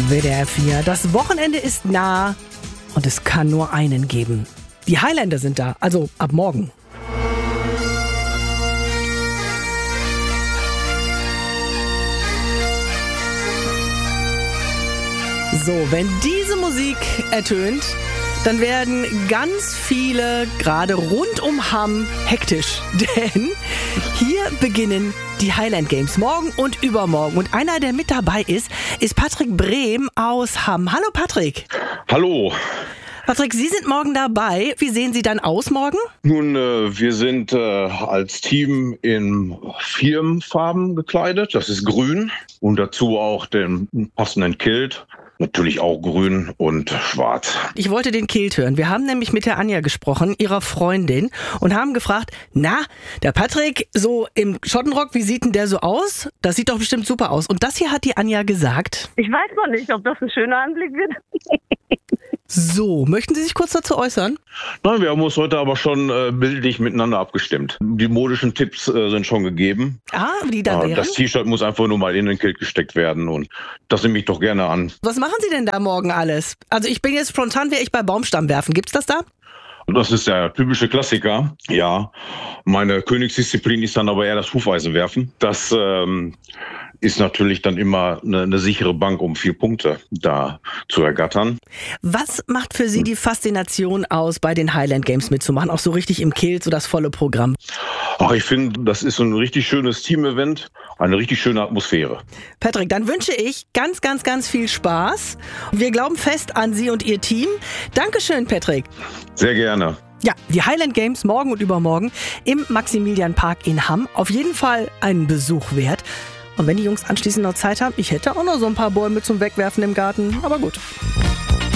WDR 4. Das Wochenende ist nah und es kann nur einen geben. Die Highlander sind da, also ab morgen. So, wenn diese Musik ertönt, dann werden ganz viele, gerade rund um Hamm, hektisch. Denn hier beginnen die Highland Games morgen und übermorgen. Und einer, der mit dabei ist Patrick Brehm aus Hamm. Hallo Patrick. Hallo. Patrick, Sie sind morgen dabei. Wie sehen Sie dann aus morgen? Nun, wir sind als Team in Firmenfarben gekleidet. Das ist grün und dazu auch den passenden Kilt. Natürlich auch grün und schwarz. Ich wollte den Kilt hören. Wir haben nämlich mit der Anja gesprochen, ihrer Freundin, und haben gefragt, na, der Patrick so im Schottenrock, wie sieht denn der so aus? Das sieht doch bestimmt super aus. Und das hier hat die Anja gesagt. Ich weiß noch nicht, ob das ein schöner Anblick wird. So, möchten Sie sich kurz dazu äußern? Nein, wir haben uns heute aber schon bildlich miteinander abgestimmt. Die modischen Tipps sind schon gegeben. Die da wären? Das T-Shirt muss einfach nur mal in den Kilt gesteckt werden und das nehme ich doch gerne an. Was machen Sie denn da morgen alles? Also ich bin jetzt spontan, wäre ich bei Baumstamm werfen. Gibt's das da? Das ist der typische Klassiker, ja. Meine Königsdisziplin ist dann aber eher das Hufeisenwerfen. Das ist natürlich dann immer eine sichere Bank, um 4 Punkte da zu ergattern. Was macht für Sie die Faszination aus, bei den Highland Games mitzumachen? Auch so richtig im Kilt, so das volle Programm? Ach, ich finde, das ist so ein richtig schönes Team-Event, eine richtig schöne Atmosphäre. Patrick, dann wünsche ich ganz, ganz, ganz viel Spaß. Wir glauben fest an Sie und Ihr Team. Dankeschön, Patrick. Sehr gerne. Ja, die Highland Games morgen und übermorgen im Maximilianpark in Hamm. Auf jeden Fall einen Besuch wert. Und wenn die Jungs anschließend noch Zeit haben, ich hätte auch noch so ein paar Bäume zum Wegwerfen im Garten. Aber gut.